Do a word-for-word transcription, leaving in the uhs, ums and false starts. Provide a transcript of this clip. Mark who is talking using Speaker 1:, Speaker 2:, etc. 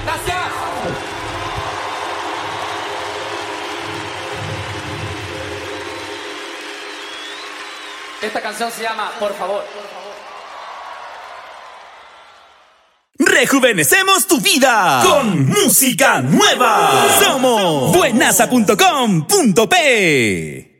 Speaker 1: Gracias. Esta canción se llama Por favor.
Speaker 2: Rejuvenecemos tu vida con música nueva. Somos buenaza punto com punto pe.